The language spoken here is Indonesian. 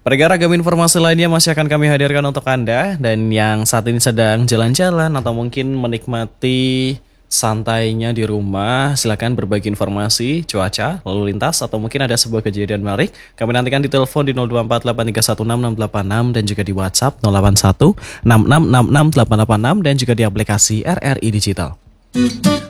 Perkara ragam informasi lainnya masih akan kami hadirkan untuk Anda. Dan yang saat ini sedang jalan-jalan atau mungkin menikmati santainya di rumah, silakan berbagi informasi, cuaca, lalu lintas, atau mungkin ada sebuah kejadian menarik. Kami nantikan di telepon di 0248316686 dan juga di WhatsApp 081 6666 886 dan juga di aplikasi RRI Digital.